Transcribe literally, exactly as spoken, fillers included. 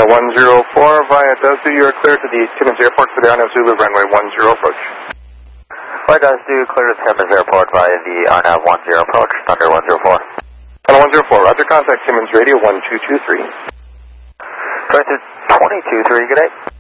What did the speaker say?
Cessna one zero four via Desdu, you are clear to the Timmins Airport for the Arnav Zulu runway one zero approach. Flight Desdu, clear to Timmins Airport via the Arnav one zero approach, Thunder one zero four. Thunder one zero four, roger, contact Timmins Radio one two two three. Corrected twenty two three, good day.